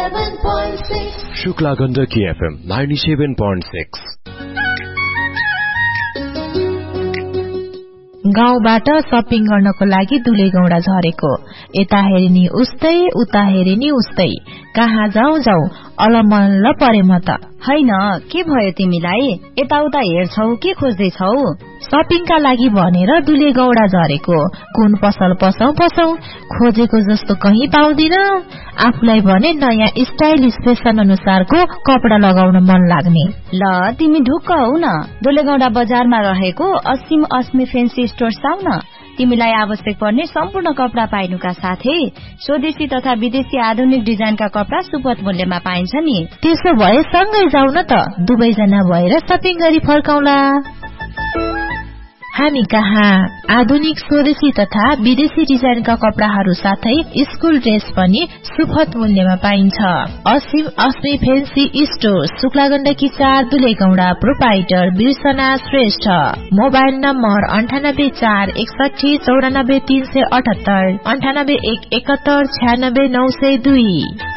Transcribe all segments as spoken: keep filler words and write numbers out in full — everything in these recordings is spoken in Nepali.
ninety-seven point six. Shukla Gandaki FM ninety-seven point six. गाउँबाट शपिङ गर्नको लागि दुलेगौडा झरेको, यता हेरिनी उस्तै उता हेरिनी उस्तै, कहाँ जाऊ जाऊ अलमल्ल परे म त। हैन, के भयो तिमीलाई? यताउता हेर्छौ के खोज्दैछौ? शपिङका लागि भनेर दुलेगौडा झरेको, कुन पसल पसौ पसौ, खोजेको जस्तो कहीँ पाउँदिन। आफूलाई भने नयाँ स्टाइलिश फेसन अनुसारको कपडा लगाउन मन लाग्ने। ल तिमी ढुक्क हौ न, दुलेगौडा बजारमा रहेको असीम अस्मी फेन्सी स्टोर्स आउ न। तिमीलाई आवश्यक पर्ने सम्पूर्ण कपडा पाइनुका साथै स्वदेशी तथा विदेशी आधुनिक डिजाइनका कपडा सुपथ मूल्यमा पाइन्छ नि। त्यसो भए सँगै जाऊ न त, दुवैजना भएर शपिङ गरी फर्काउला। हामी कहाँ आधुनिक स्वदेशी तथा विदेशी डिजाइनका कपडाहरू साथै स्कुल ड्रेस पनि सुपथ मूल्यमा पाइन्छ। असीम अस्मी फेन्सी स्टोर, शुक्ला गण्डकी चार, दुलेगौडा। प्रोपाइटर बिर्सना श्रेष्ठ। मोबाइल नम्बर अन्ठानब्बे चार एकसठी चौरानब्बे तीन सय अठहत्तर, अन्ठानब्बे एक एकहत्तर छ्यानब्बे नौ सय दुई।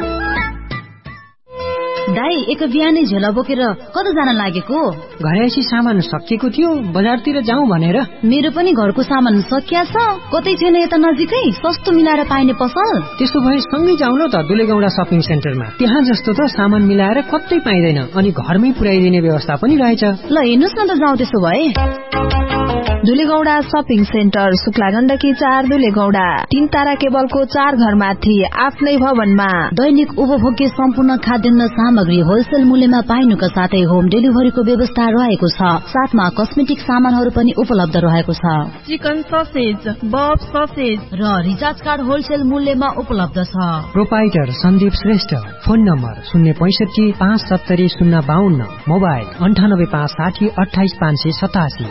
दाई, एक बिहानै झोला बोकेर कता जान लागेको? घरैसी सामान सकिएको थियो, बजारतिर जाउँ भनेर। मेरो पनि घरको सामान सकिया छ, कतै छैन यता नजिकै सस्तो मिलाएर पाइने पसल? त्यसो भए सँगै जाउँ न त दुलेगौडा शपिङ सेन्टरमा। त्यहाँ जस्तो त सामान मिलाएर कतै पाइँदैन, अनि घरमै पुर्याइदिने व्यवस्था पनि रहेछ। ल हेर्नुस् न त, जाउँ त्यसो भए। दुलेगौडा शपिङ सेन्टर, शुक्ला गण्डकी चार, दुलेगौडा। तीन तारा केबलको चार घरमाथि आफ्नै भवनमा दैनिक उपभोग्य सम्पूर्ण खाद्यान्न सामग्री होलसेल मूल्यमा पाइनुका साथै होम डेलिभरीको व्यवस्था रहेको छ। साथमा कस्मेटिक सामानहरू पनि उपलब्ध रहेको छ। चिकन ससेज, बफ ससेज र रिचार्ज कार्ड होलसेल मूल्यमा उपलब्ध छ। Proprietor Sandeep Shrestha. Phone number शून्य पैसठी पाँच सत्तरी शून्य बाहन्न, मोबाइल अन्ठानब्बे पाँच साठी अठाइस पाँच सय सतासी।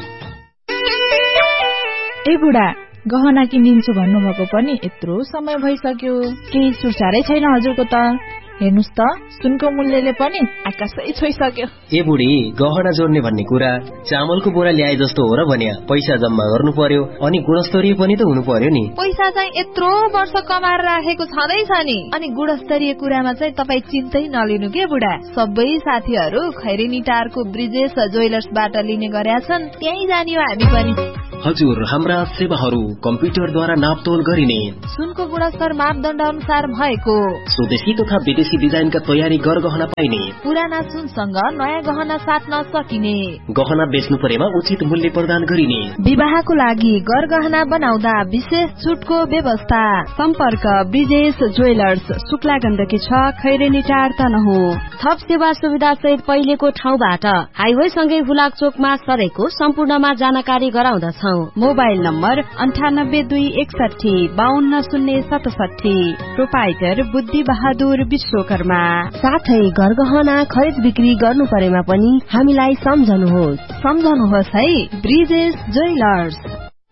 ए बुढा, गहना किनिदिन्छु भन्नुभएको पनि यत्रो समय भइसक्यो, केही सुरसारै छैन हजुरको त। हेर्नुस् त, सुनको मूल्यले पनि आकाशै छोइसक्यो। ए बुढी, गहना जोड्ने भन्ने कुरा चामलको बोरा ल्याए जस्तो हो र भन्या। पैसा जम्मा गर्नु पर्यो, अनि गुणस्तरीय पनि त हुनु पर्यो नि। पैसा चाहिँ यत्रो वर्ष कमाएर राखेको छँदैछ नि, अनि गुणस्तरीय कुरामा चाहिँ तपाईँ चिन्तै नलिनु के बुढा। सबै साथीहरू खैरेनी टारको ब्रिजेश ज्वेलर्सबाट लिने गरेका छन्, त्यही जाने हो हामी पनि। हजुर, हाम्रा सेवाहरू कम्प्युटरद्वारा नापतोल गरिने, सुनको गुणस्तर मापदण्ड अनुसार भएको, स्वदेशी तथा विदेशी डिजाइनका तयारी गरगहना पाइने, पुराना सुनसँग नयाँ गहना साट्न सकिने, गहना बेच्नु परेमा उचित मूल्य प्रदान गरिने, विवाहको लागि गरगहना बनाउँदा विशेष छुटको व्यवस्था। सम्पर्क ब्रिजेश ज्वेलर्स, शुक्ला गण्डकी छ, खैरेनी टार तनहुँ। थप सेवा सुविधा सहित पहिलेको ठाउँबाट हाइवे सँगै हुलाक चोकमा सरेको सम्पूर्णमा जानकारी गराउँदछ। मोबाइल नम्बर अन्ठानब्बे दुई एकसठी बाहन्न शून्य सतसठी। प्रोपाइटर बुद्धि बहादुर विश्वकर्मा। साथै गरगहना खरिद बिक्री गर्नु परेमा पनि हामीलाई सम्झनुहोस् सम्झनुहोस् है, ब्रिजेश ज्वेलर्स।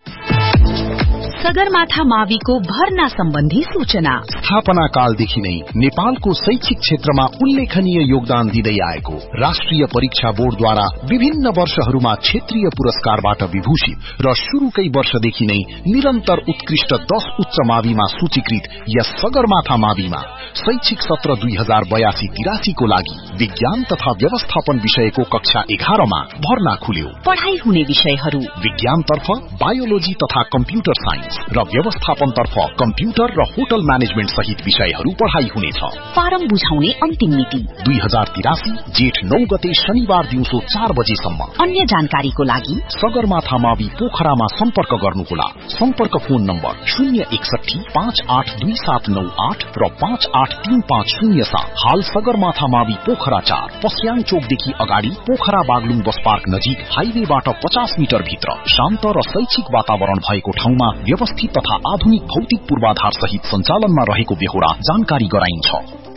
सगरमाथा माविको भर्ना सम्बन्धी सूचना। स्थापना कालदेखि नै नेपालको शैक्षिक क्षेत्रमा उल्लेखनीय योगदान दिँदै आएको राष्ट्रिय परीक्षा बोर्डद्वारा विभिन्न वर्षहरूमा क्षेत्रीय पुरस्कारबाट विभूषित र शुरूकै वर्षदेखि नै निरन्तर उत्कृष्ट दश उच्च माविमा सूचीकृत यस सगरमाथा माविमा शैक्षिक सत्र दुई हजार बयासी तिरासीको लागि विज्ञान तथा व्यवस्थापन विषयको कक्षा एघारमा भर्ना खुल्यो। पढ़ाई हुने विषयहरू विज्ञानतर्फ बायोलोजी तथा कम्प्युटर साइन्स र व्यवस्थापनतर्फ कम्प्युटर र होटल म्यानेजमेन्ट सहित विषयहरू पढ़ाई हुनेछ। फारम बुझाउने अन्तिम मिति दुई हजार तिरासी जेठ नौ गते शनिबार दिउँसो चार बजेसम्म। अन्य जानकारीको लागि सगरमाथा मावि पोखरामा सम्पर्क गर्नुहोला। सम्पर्क फोन नम्बर शून्य एकसठी पाँच आठ दुई सात नौ आठ र पाँच आठ तीन पाँच शून्य सात। हाल सगरमाथा मावि पोखरा चार, पस्याङ चोकदेखि अगाडि पोखरा बागलुङ बस पार्क नजिक हाइवेबाट पचास मिटर भित्र शान्त र शैक्षिक वातावरण भएको ठाउँमा व्यवस्थित तथा आधुनिक भौतिक पूर्वाधार सहित सञ्चालनमा रहेको बेहोरा जानकारी गराइन्छ।